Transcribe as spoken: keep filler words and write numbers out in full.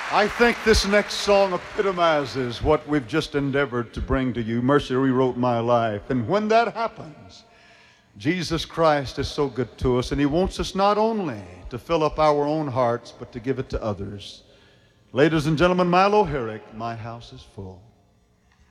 I think this next song epitomizes what we've just endeavored to bring to you. Mercy rewrote my life. And when that happens, Jesus Christ is so good to us, and he wants us not only to fill up our own hearts, but to give it to others. Ladies and gentlemen, Milo Herrick, My House is Full.